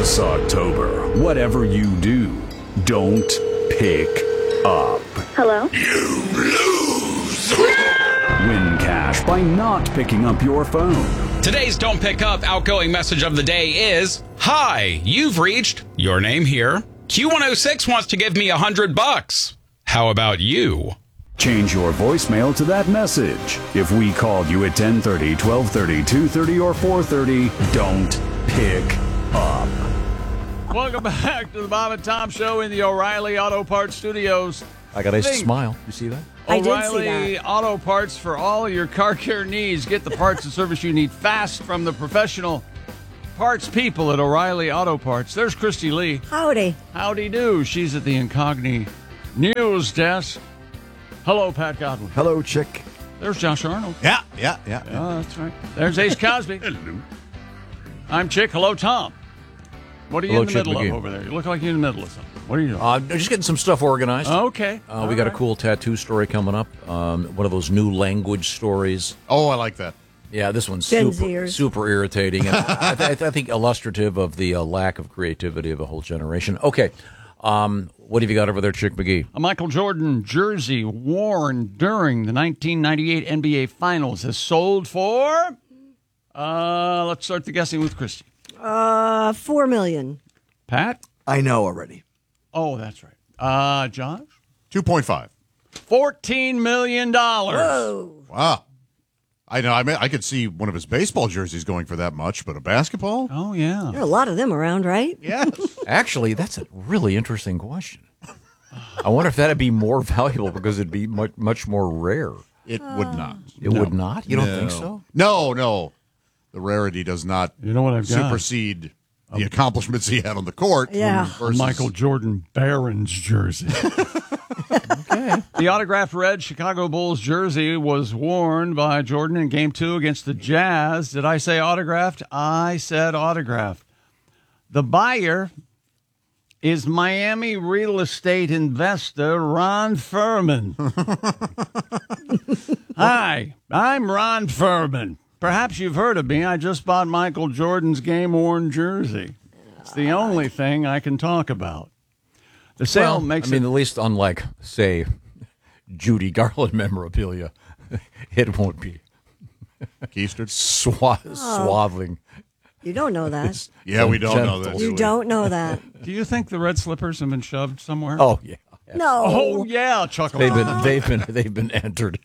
This October, whatever you do, don't pick up. Hello? You lose! Win cash by not picking up your phone. Today's Don't Pick Up outgoing message of the day is, "Hi, you've reached your name here. Q106 wants to give me $100. How about you?" Change your voicemail to that message. If we called you at 10:30, 12:30, 2:30, or 4:30, don't pick up. Welcome back to the Bob and Tom Show in the O'Reilly Auto Parts Studios. I got a smile. You see that? I did see O'Reilly that. Auto Parts for all your car care needs. Get the parts and service you need fast from the professional parts people at O'Reilly Auto Parts. There's Christy Lee. Howdy. Howdy do. She's at the Incogni News Desk. Hello, Pat Godwin. Hello, chick. There's Josh Arnold. Yeah. Oh, that's right. There's Ace Cosby. Hello. I'm Chick. Hello, Tom. What are you Hello, in the Chick middle McGee. of over there? You look like you're in the middle of something. What are you doing? Just getting some stuff organized. Okay. We got a cool tattoo story coming up. One of those new language stories. Oh, I like that. Yeah, this one's Gen super, Zers. super irritating. And I think illustrative of the lack of creativity of a whole generation. Okay. What have you got over there, Chick McGee? A Michael Jordan jersey worn during the 1998 NBA Finals has sold for, let's start the guessing with Christy. $4 million. Pat? I know already. Oh, that's right. Josh? 2.5. $14 million. Whoa. Wow. I know. I mean, I could see one of his baseball jerseys going for that much, but a basketball? Oh, yeah. There are a lot of them around, right? Yes. Actually, that's a really interesting question. I wonder if that'd be more valuable because it'd be much more rare. It would not. It would not? You don't think so? No. The rarity does not You know what I've got? supersede the accomplishments he had on the court. Yeah. versus- Michael Jordan Barron's jersey. Okay. The autographed red Chicago Bulls jersey was worn by Jordan in Game 2 against the Jazz. Did I say autographed? I said autographed. The buyer is Miami real estate investor Ron Furman. Hi, I'm Ron Furman. Perhaps you've heard of me. I just bought Michael Jordan's game-worn jersey. It's the only thing I can talk about. The sale makes at least unlike, say, Judy Garland memorabilia, it won't be Keistered? swathing. You don't know that. Yeah, we don't know Gentle. that. You don't know that. Do you think the red slippers have been shoved somewhere? Oh, yeah. No. Oh yeah, chuckle. They've been entered.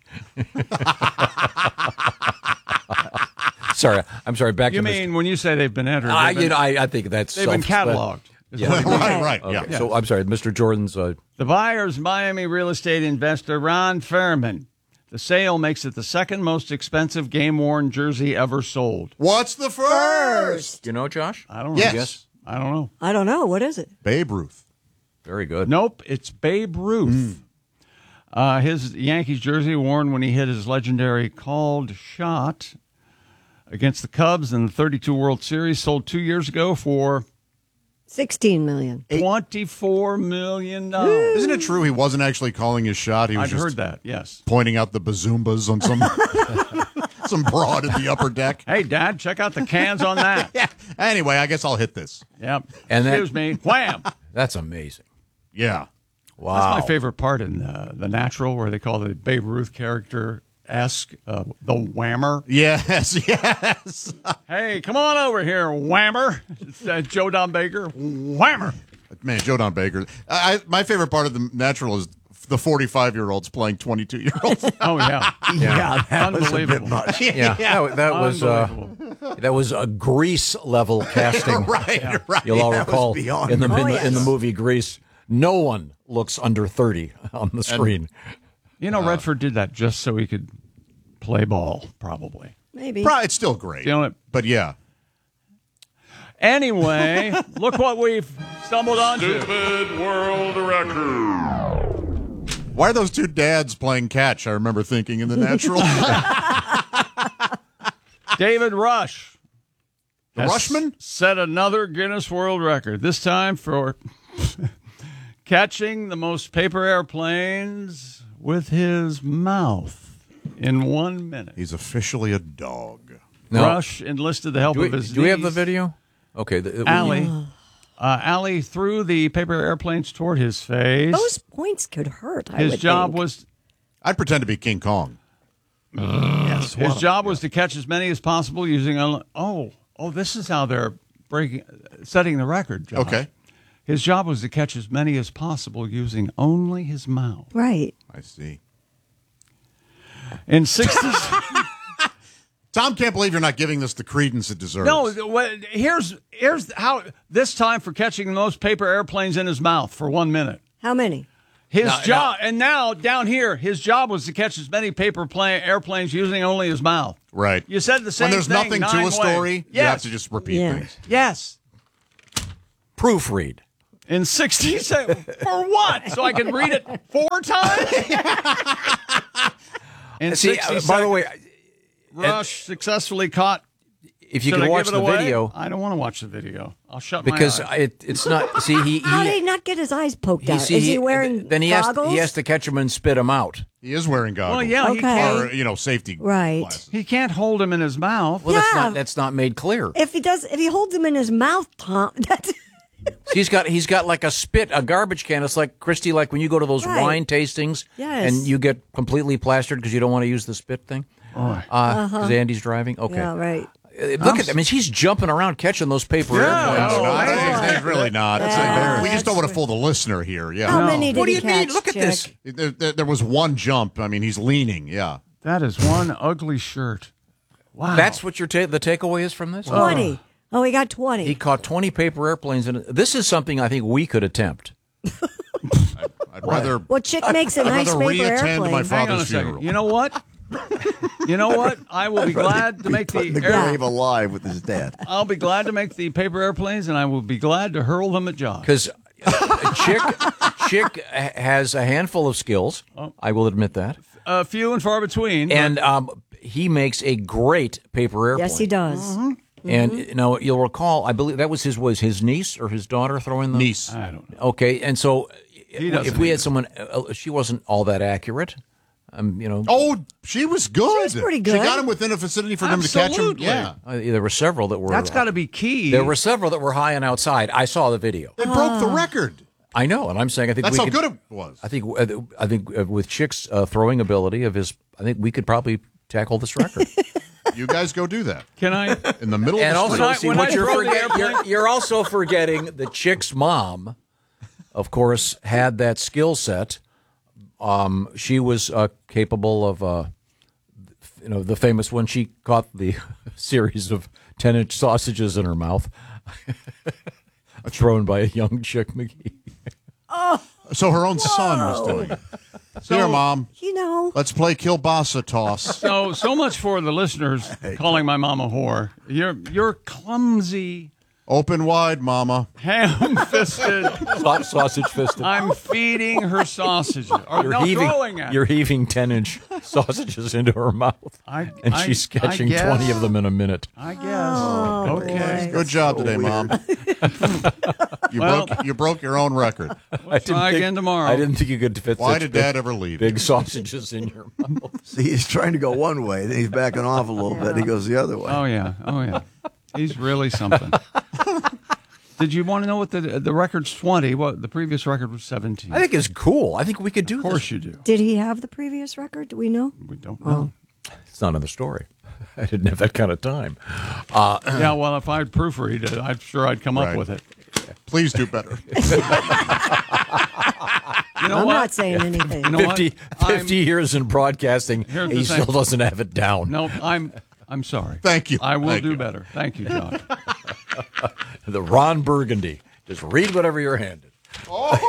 I'm sorry. Back You to mean when you say they've been entered? I think that's they've been cataloged. is Yeah. what you mean. Right. Okay. Yeah. So I'm sorry, Mr. Jordan's. The buyer's Miami real estate investor Ron Furman. The sale makes it the second most expensive game-worn jersey ever sold. What's the first? You know, Josh? I don't know. Yes. I don't know. I don't know. What is it? Babe Ruth. Very good. Nope, it's Babe Ruth. His Yankees jersey worn when he hit his legendary called shot against the Cubs in the 32 World Series sold 2 years ago for $16 million. $24 million. Isn't it true he wasn't actually calling his shot? He was I've just heard that, yes. pointing out the bazoombas on some broad in the upper deck. Hey, Dad, check out the cans on that. Yeah. Anyway, I guess I'll hit this. Yep. And that- Excuse me. Wham! That's amazing. Yeah. Wow. That's my favorite part in The Natural, where they call the Babe Ruth character-esque the whammer. Yes. Hey, come on over here, whammer. It's Joe Don Baker. Whammer. Man, Joe Don Baker. My favorite part of The Natural is the 45-year-olds playing 22-year-olds. Oh, yeah. Yeah, that was a bit Unbelievable. much. Yeah, that was a Grease level casting. Right. You'll all That was recall beyond in the Grease. in the movie Grease, no one looks under 30 on the screen. You know, Redford did that just so he could play ball, probably. Maybe. It's still great. You know, But yeah. anyway, look what we've stumbled onto. Stupid world record. Why are those two dads playing catch? I remember thinking in The Natural. David Rush. The has Rushman? Set another Guinness World Record, this time for catching the most paper airplanes with his mouth in 1 minute. He's officially a dog. No. Rush enlisted the help of his Do we have the niece, video? Okay. Allie. Allie threw the paper airplanes toward his face. Those points could hurt. His job was I'd pretend to be King Kong. Yes. his job was to catch as many as possible using. This is how they're setting the record. Josh. Okay. His job was to catch as many as possible using only his mouth. Right. I see. In 60. Tom can't believe you're not giving this the credence it deserves. No, here's how this time for catching those paper airplanes in his mouth for 1 minute. How many? His job, and now down here, his job was to catch as many airplanes using only his mouth. Right. You said the same When there's thing nothing to 9 a ways. story, you Yes. have to just repeat Yeah. things. Yes. Proofread. In 60 seconds. For what? So I can read it 4 times? In See, 60 by the way, Rush successfully caught. if you Should can I watch give it the away? video, I don't want to watch the video. I'll shut because my eyes. it's not. See, How did he not get his eyes poked out? see, Is he wearing then he goggles? has to catch him and spit him out. He is wearing goggles. Well, yeah, he Okay. can't. Or, safety Right. glasses. He can't hold him in his mouth. Well, Yeah. that's not made clear. If he holds them in his mouth, Tom, that's He's got like a garbage can. It's like Christy, like when you go to those Right. wine tastings, Yes. and you get completely plastered because you don't want to use the spit thing. Because Andy's driving. Okay, yeah, right. Look at. I mean, he's jumping around catching those paper airplanes. No, Oh, he's really not. We just don't want to fool the listener here. Yeah. How many did What do he you catch, mean? Look at Chick? this. There was one jump. I mean, he's leaning. Yeah. That is one ugly shirt. Wow. That's what the takeaway is from this. 20. Oh, he got 20. He caught 20 paper airplanes, and this is something I think we could attempt. I'd rather. well, Chick makes a I'd nice rather paper reattend my airplane. Hang on a father's second. funeral. You know what? I will be glad to make the the grave alive with his dad. I'll be glad to make the paper airplanes, and I will be glad to hurl them at Josh. Because Chick has a handful of skills. I will admit that. Few and far between. And he makes a great paper airplane. Yes, he does. And you'll recall, I believe that was his niece or his daughter throwing the Niece. I don't know. Okay, and so doesn't if we either. had someone, she wasn't all that accurate. Oh, she was good. She was pretty good. She got him within a vicinity for him to catch him. Absolutely. Yeah. There were several that were. That's got to be key. There were several that were high and outside. I saw the video. They broke the record. I know, and I'm saying I think That's we how could, good it was. I think with Chick's throwing ability of his, I think we could probably tackle this record. You guys go do that. Can I? In the middle And of the also, street. see, when what I you're throw the forgetting, airplane- you're also forgetting that Chick's mom, of course, had that skill set. She was capable of, the famous when she caught the series of 10-inch sausages in her mouth, thrown by a young Chick McGee. So her own son was doing it. Here, Mom. Let's play kielbasa toss. So much for the listeners calling my mom a whore. You're clumsy, Open wide, Mama. ham-fisted. Sausage fisted. I'm feeding her sausages. Or throwing at You're heaving 10-inch sausages into her mouth, and she's catching guess. 20 of them in a minute. I guess. Okay. Good job today, Mom. You broke your own record. Try again tomorrow. I didn't think you could fit Why such did big, Dad ever leave? big sausages in your mouth. See, he's trying to go one way, then he's backing off a little bit. He goes the other way. Oh yeah. He's really something. Did you want to know what the record's 20? What the previous record was 17. I think it's cool. I think we could do Of course this. you do. Did he have the previous record? Do we know? We don't know. It's not in the story. I didn't have that kind of time. Yeah, well, if I'd proofread it, I'm sure I'd come up Right. with it. Please do better. You know I'm what? not saying anything. You know 50 what? years in broadcasting, Here's he the thing. still doesn't have it down. No, I'm sorry. Thank you. I will Thank do you. better. Thank you, John. The Ron Burgundy. Just read whatever you're handed. What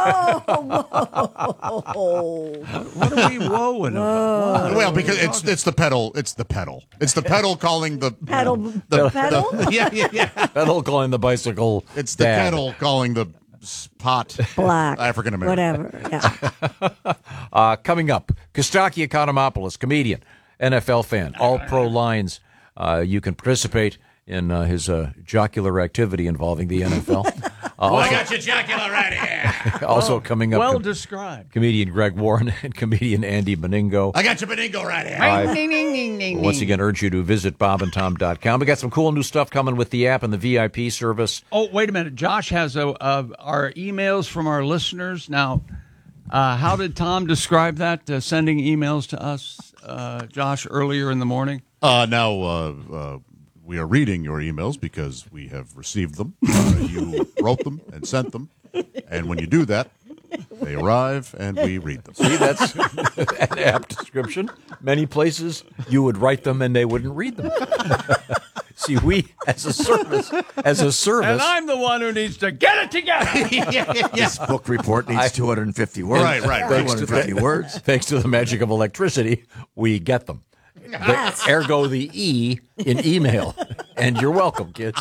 are we woeing about? Well, because it's the pedal. It's the pedal. It's the pedal calling the Pedal. yeah. Pedal calling the bicycle. It's the dad. kettle calling the pot Black. African American. Whatever. Yeah. Coming up, Kostaki Economopoulos, comedian, NFL fan, all pro lines. You can participate in his jocular activity involving the NFL. I got your jocular right here. Also coming up, Well described. comedian Greg Warren and comedian Andy Beningo. I got your Beningo right here. Once again, urge you to visit bobandtom.com. We got some cool new stuff coming with the app and the VIP service. Oh, wait a minute. Josh has our emails from our listeners. Now, how did Tom describe that, sending emails to us, Josh, earlier in the morning? Now, we are reading your emails because we have received them. You wrote them and sent them. And when you do that, they arrive and we read them. See, that's an app description. Many places you would write them and they wouldn't read them. See, we, as a service. And I'm the one who needs to get it together. This book report needs 250 words. Right. 250 words. Thanks to the magic of electricity, we get them. Ergo the E in email. And you're welcome, kids.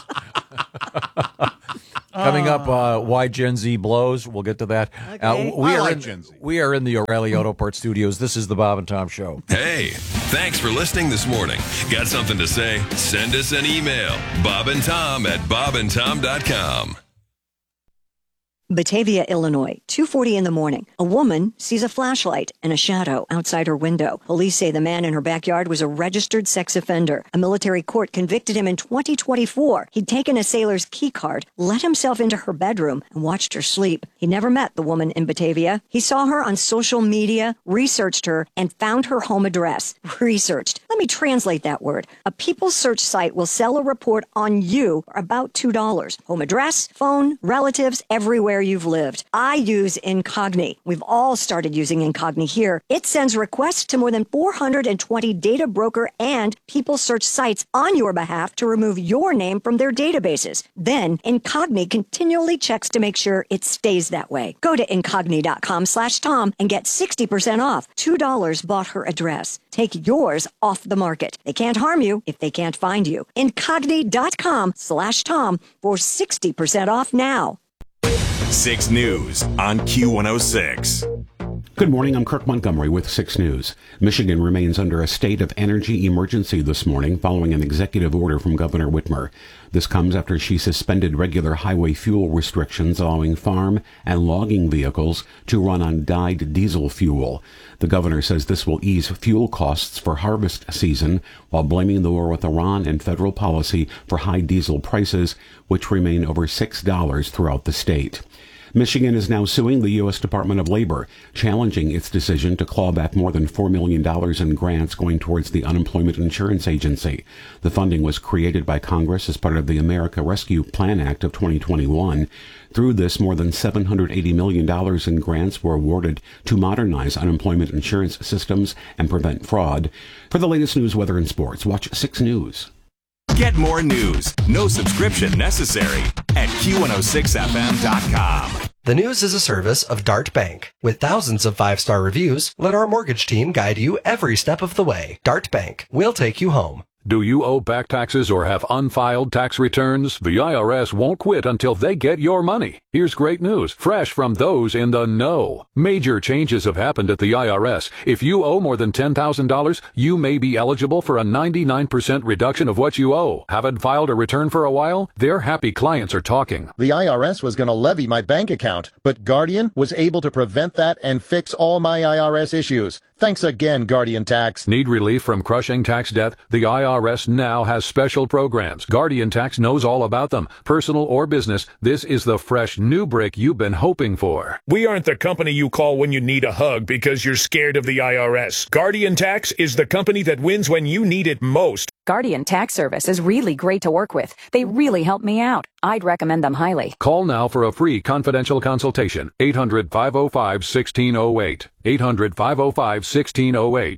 Coming up, why Gen Z blows. We'll get to that. Okay. We are in the O'Reilly Auto Parts Studios. This is the Bob and Tom Show. Hey, thanks for listening this morning. Got something to say? Send us an email. bobandtom@bobandtom.com. Batavia, Illinois, 2:40 in the morning. A woman sees a flashlight and a shadow outside her window. Police say the man in her backyard was a registered sex offender. A military court convicted him in 2024. He'd taken a sailor's key card, let himself into her bedroom, and watched her sleep. He never met the woman in Batavia. He saw her on social media, researched her, and found her home address. Researched. Let me translate that word. A People search site will sell a report on you for about $2. Home address, phone, relatives, everywhere you've lived. I use Incogni. We've all started using Incogni here. It sends requests to more than 420 data broker and People search sites on your behalf to remove your name from their databases. Then Incogni continually checks to make sure it stays that way. Go to Incogni.com/Tom and get 60% off. $2 bought her address. Take yours off the market. They can't harm you if they can't find you. Incogni.com/Tom for 60% off now. 6 News on Q106. Good morning, I'm Kirk Montgomery with 6 News. Michigan remains under a state of energy emergency this morning following an executive order from Governor Whitmer. This comes after she suspended regular highway fuel restrictions allowing farm and logging vehicles to run on dyed diesel fuel. The governor says this will ease fuel costs for harvest season while blaming the war with Iran and federal policy for high diesel prices, which remain over $6 throughout the state. Michigan is now suing the U.S. Department of Labor, challenging its decision to claw back more than $4 million in grants going towards the Unemployment Insurance Agency. The funding was created by Congress as part of the America Rescue Plan Act of 2021. Through this, more than $780 million in grants were awarded to modernize unemployment insurance systems and prevent fraud. For the latest news, weather, and sports, watch 6 News. Get more news, no subscription necessary, at Q106FM.com. The News is a service of Dart Bank. With thousands of 5-star reviews, let our mortgage team guide you every step of the way. Dart Bank. We'll take you home. Do you owe back taxes or have unfiled tax returns? The IRS won't quit until they get your money. Here's great news, fresh from those in the know. Major changes have happened at the IRS. If you owe more than $10,000, you may be eligible for a 99% reduction of what you owe. Haven't filed a return for a while? Their happy clients are talking. The IRS was going to levy my bank account, but Guardian was able to prevent that and fix all my IRS issues. Thanks again, Guardian Tax. Need relief from crushing tax debt? The IRS now has special programs. Guardian Tax knows all about them. Personal or business, this is the fresh new brick you've been hoping for. We aren't the company you call when you need a hug because you're scared of the IRS. Guardian Tax is the company that wins when you need it most. Guardian Tax Service is really great to work with. They really help me out. I'd recommend them highly. Call now for a free confidential consultation. 800-505-1608. 800-505-1608.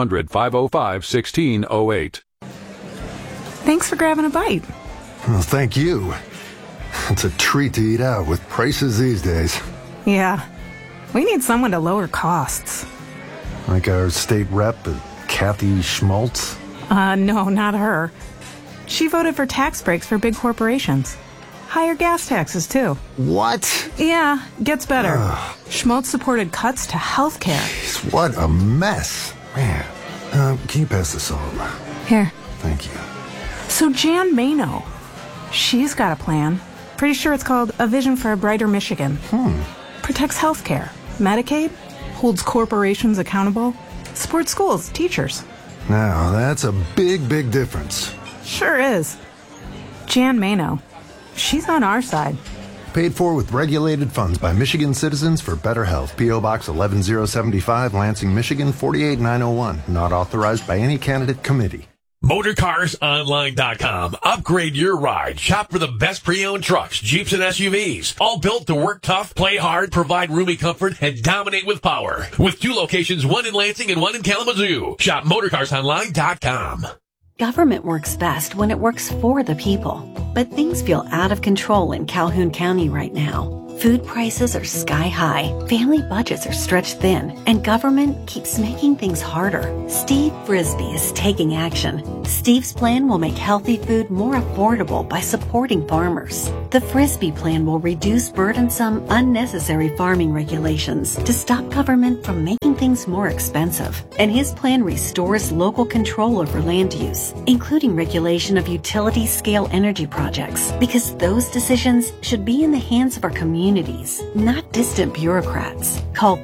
800-505-1608. Thanks for grabbing a bite. Well, thank you. It's a treat to eat out with prices these days. Yeah. We need someone to lower costs. Like our state rep, Kathy Schmaltz? No, not her. She voted for tax breaks for big corporations. Higher gas taxes, too. What? Yeah, gets better. Schmaltz supported cuts to health care. Jeez, what a mess. Man, can you pass the salt? Here. Thank you. So Jan Mano, she's got a plan. Pretty sure it's called A Vision for a Brighter Michigan. Protects healthcare, Medicaid, holds corporations accountable, supports schools, teachers. Now, that's a big, big difference. Sure is. Jan Mano. She's on our side. Paid for with regulated funds by Michigan Citizens for Better Health. P.O. Box 11075, Lansing, Michigan 48901. Not authorized by any candidate committee. MotorCarsOnline.com. Upgrade your ride. Shop for the best pre-owned trucks, Jeeps, and SUVs. All built to work tough, play hard, provide roomy comfort, and dominate with power. With 2 locations, one in Lansing and one in Kalamazoo. Shop MotorCarsOnline.com. Government works best when it works for the people. But things feel out of control in Calhoun County right now. Food prices are sky high, family budgets are stretched thin, and government keeps making things harder. Steve Frisbee is taking action. Steve's plan will make healthy food more affordable by supporting farmers. The Frisbee plan will reduce burdensome, unnecessary farming regulations to stop government from making things more expensive. And his plan restores local control over land use, including regulation of utility-scale energy projects, because those decisions should be in the hands of our communities, not distant bureaucrats. Call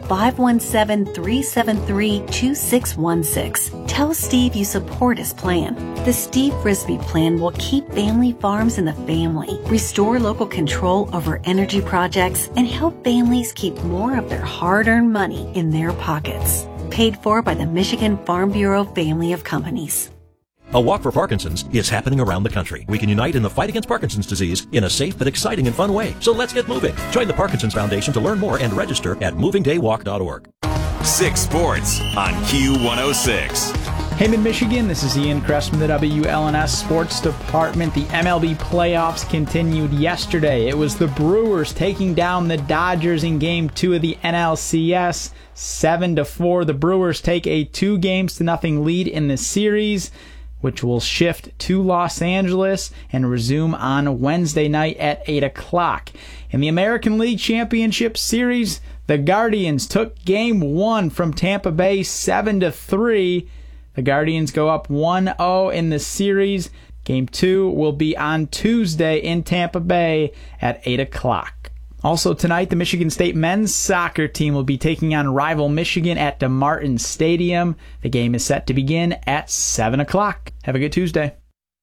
517-373-2616. Tell Steve you support his plan. The Steve Frisbee plan will keep family farms in the family, restore local control over energy projects, and help families keep more of their hard-earned money in their pockets. Paid for by the Michigan Farm Bureau family of companies. A Walk for Parkinson's is happening around the country. We can unite in the fight against Parkinson's disease in a safe but exciting and fun way. So let's get moving. Join the Parkinson's Foundation to learn more and register at movingdaywalk.org. 6 Sports on Q106. Hey, Mid-Michigan, this is Ian Kress from the WLNS Sports Department. The MLB playoffs continued yesterday. It was the Brewers taking down the Dodgers in Game 2 of the NLCS, 7-4. The Brewers take a 2-0 lead in the series, which will shift to Los Angeles and resume on Wednesday night at 8 o'clock. In the American League Championship Series, the Guardians took Game 1 from Tampa Bay 7-3. The Guardians go up 1-0 in the series. Game 2 will be on Tuesday in Tampa Bay at 8 o'clock. Also tonight, the Michigan State men's soccer team will be taking on rival Michigan at DeMartin Stadium. The game is set to begin at 7 o'clock. Have a good Tuesday.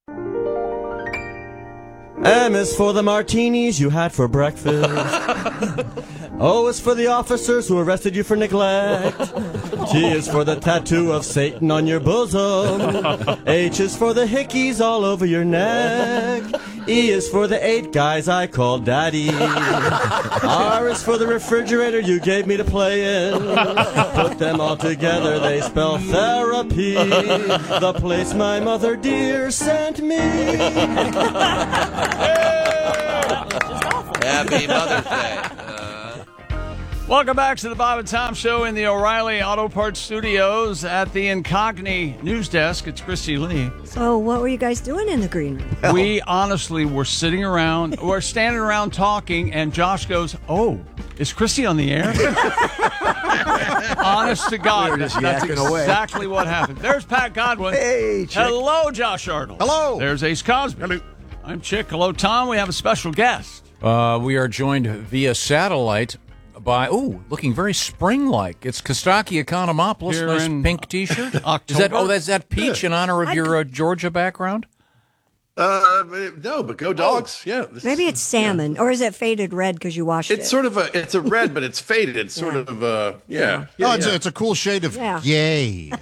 M is for the martinis you had for breakfast. O is for the officers who arrested you for neglect. T is for the tattoo of Satan on your bosom. H is for the hickeys all over your neck. E is for the 8 guys I called daddy. R is for the refrigerator you gave me to play in. Put them all together, they spell therapy. The place my mother dear sent me. Happy Mother's Day. Welcome back to the Bob and Tom Show in the O'Reilly Auto Parts Studios at the Incogni News Desk. It's Christy Lee. So what were you guys doing in the green room? We honestly were sitting around, we're standing around talking, and Josh goes, "Oh, is Christy on the air?" Honest to God, that's exactly what happened. There's Pat Godwin. Hey, Chick. Hello, Josh Arnold. Hello. There's Ace Cosby. Hello. I'm Chick. Hello, Tom. We have a special guest. We are joined via satellite by, looking very spring-like. It's Kostaki Economopoulos, Here nice in pink T-shirt. October. Is that peach in honor of your Georgia background? No, but go dogs. Yeah. Maybe it's salmon, or is it faded red because you washed it? It's sort of it's a red, but it's faded. It's sort of It's a cool shade of yay.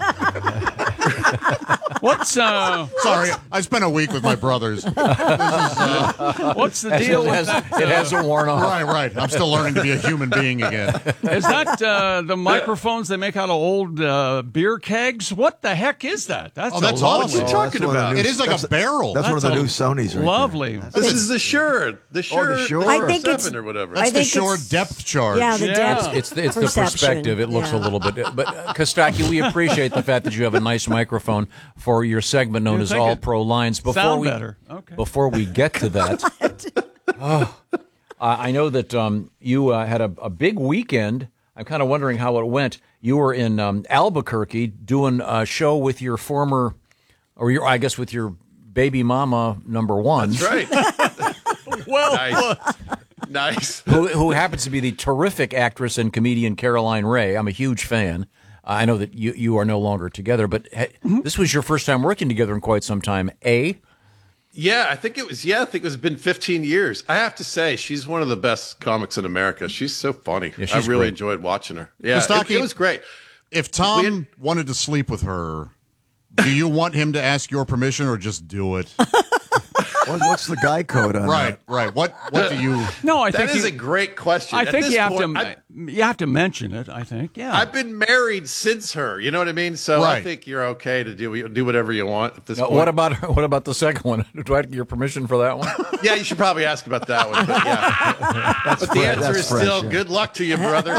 What's Sorry, I spent a week with my brothers. What's the deal with that? It hasn't worn off. Right. I'm still learning to be a human being again. Is that the microphones they make out of old beer kegs? What the heck is that? That's awesome. What are you talking about? It is like a barrel. That's one of the new Sonys, right? Lovely. This is the Shure. The Shure. I think it's 7 or whatever. That's the Shure depth charge. Yeah, the depth. It's the perspective. It looks a little bit. But Kostaki, we appreciate the fact that you have a nice microphone for your segment known as All Pro Lines. Before we get to that, I know that you had a big weekend. I'm kind of wondering how it went. You were in Albuquerque doing a show with your former, with your baby mama number one. That's right. Well Nice. who happens to be the terrific actress and comedian Caroline Ray. I'm a huge fan. I know that you are no longer together, but this was your first time working together in quite some time, Yeah, I think it was. Yeah, I think it's been 15 years. I have to say, she's one of the best comics in America. She's so funny. Yeah, I she's really great. enjoyed watching her. Yeah, Kostaki, it was great. If Tom wanted to sleep with her, do you want him to ask your permission or just do it? What's the guy code on that? Right. What do you? No, I That think is a great question. I At think this you have point, you have to mention it. I think, yeah. I've been married since her. You know what I mean? So I Right. think you're okay to do whatever you want at this Now, point. what about the second one? Do I get your permission for that one? Yeah, you should probably ask about that one. But yeah, but the answer is still good luck to you, brother.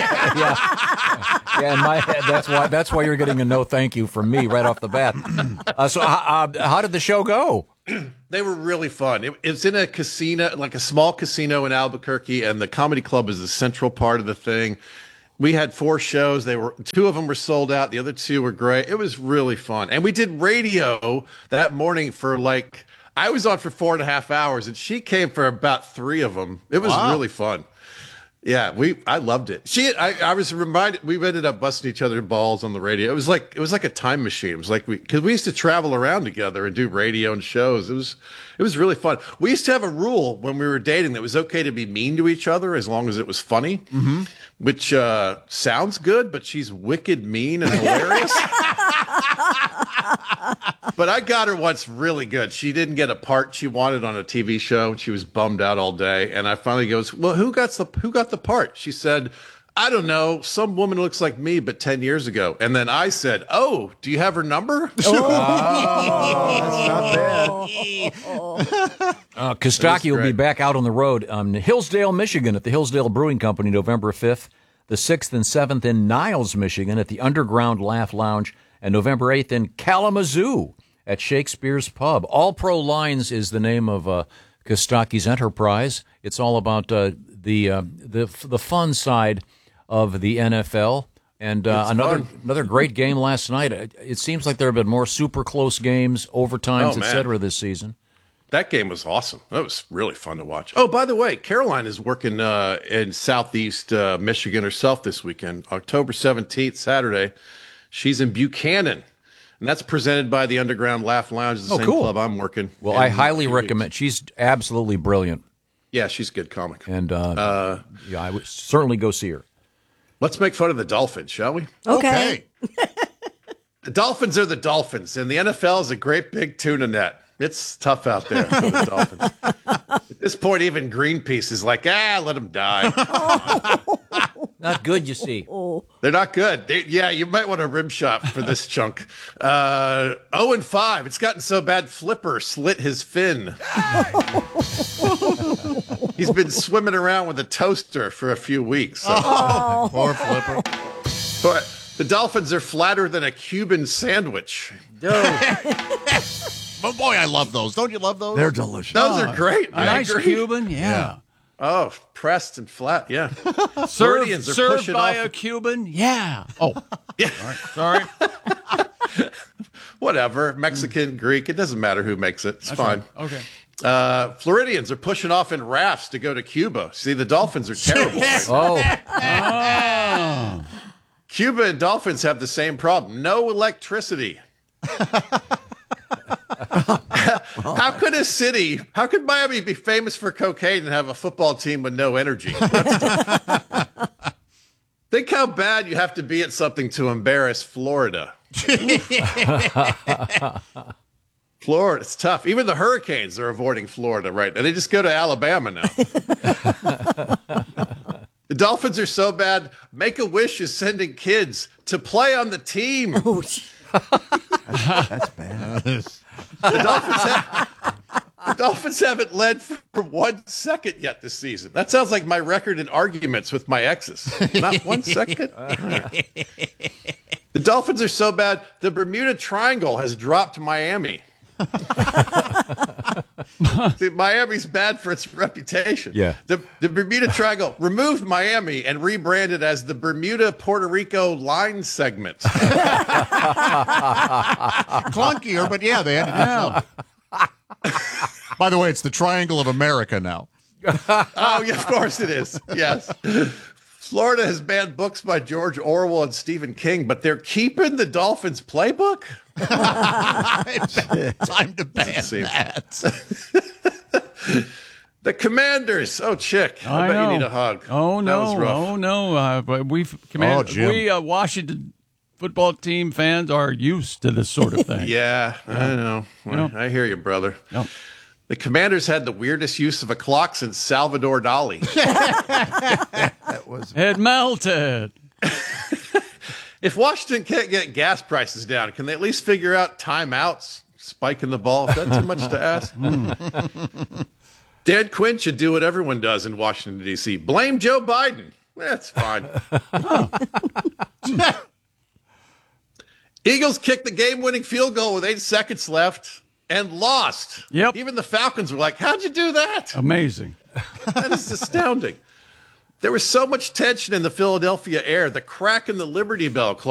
Yeah, in my head, that's why you're getting a no thank you from me right off the bat. So how did the show go? They were really fun. It's in a casino, like a small casino in Albuquerque, and the comedy club is the central part of the thing. We had 4 shows. 2 of them were sold out. The other 2 were great. It was really fun. And we did radio that morning for I was on for 4.5 hours, and she came for about 3 of them. It was really fun. Yeah, I loved it. I was reminded, we ended up busting each other balls on the radio. It was like a time machine. It was like because we used to travel around together and do radio and shows. It was really fun. We used to have a rule when we were dating that it was okay to be mean to each other as long as it was funny, which sounds good, but she's wicked mean and hilarious. But I got her once really good. She didn't get a part she wanted on a TV show. She was bummed out all day. And I finally goes, well, who got the part? She said, I don't know. Some woman who looks like me, but 10 years ago. And then I said, oh, do you have her number? That's not bad. Kostaki will be back out on the road in Hillsdale, Michigan at the Hillsdale Brewing Company November 5th, the 6th and 7th in Niles, Michigan at the Underground Laugh Lounge, and November 8th in Kalamazoo at Shakespeare's Pub. All Pro Lines is the name of Kostaki's enterprise. It's all about the fun side of the NFL. And another great game last night. It seems like there have been more super close games, overtimes, et cetera, this season. That game was awesome. That was really fun to watch. Oh, by the way, Caroline is working in Southeast Michigan herself this weekend, October 17th, Saturday. She's in Buchanan, and that's presented by the Underground Laugh Lounge, the same club I'm working. Well, I highly recommend. She's absolutely brilliant. Yeah, she's a good comic. And I would certainly go see her. Let's make fun of the Dolphins, shall we? Okay. The Dolphins are the Dolphins, and the NFL is a great big tuna net. It's tough out there for the Dolphins. At this point, even Greenpeace is like, let them die. Not good, you see. They're not good. You might want a rim shot for this chunk. 0-5. It's gotten so bad, Flipper slit his fin. He's been swimming around with a toaster for a few weeks. So. Poor Flipper. But the Dolphins are flatter than a Cuban sandwich. But boy, I love those. Don't you love those? They're delicious. Those are great. A nice Cuban, yeah. Oh, pressed and flat, yeah. Served pushing by off. a Cuban, yeah. Oh, Yeah. sorry. Whatever. Mexican, Greek, it doesn't matter who makes it. It's fine. Right. Okay. Floridians are pushing off in rafts to go to Cuba. See, the Dolphins are terrible. Cuba and Dolphins have the same problem. No electricity. How could Miami be famous for cocaine and have a football team with no energy? Think how bad you have to be at something to embarrass Florida. Florida, it's tough. Even the Hurricanes are avoiding Florida, right? And they just go to Alabama now. The Dolphins are so bad, Make-A-Wish is sending kids to play on the team. That's bad. The Dolphins haven't led for 1 second yet this season. That sounds like my record in arguments with my exes. Not 1 second. The Dolphins are so bad, the Bermuda Triangle has dropped Miami. See, Miami's bad for its reputation. Yeah. The Bermuda Triangle removed Miami and rebranded as the Bermuda Puerto Rico line segment. Clunkier, but yeah, they had to do something. By the way, it's the Triangle of America now. Oh, yeah, of course it is. Yes. Florida has banned books by George Orwell and Stephen King, but they're keeping the Dolphins playbook? Time to ban that. The Commanders. Oh, Chick. I bet you need a hug. Oh, no. That was rough. Oh, no. Washington football team fans are used to this sort of thing. Yeah, I know. Well, I hear you, brother. Yep. The Commanders had the weirdest use of a clock since Salvador Dali. It melted. If Washington can't get gas prices down, can they at least figure out timeouts, spiking the ball? Is that too much to ask? Dan Quinn should do what everyone does in Washington, D.C. Blame Joe Biden. That's fine. Eagles kicked the game-winning field goal with 8 seconds left and lost. Yep. Even the Falcons were like, how'd you do that? Amazing. That is astounding. There was so much tension in the Philadelphia air. The crack in the Liberty Bell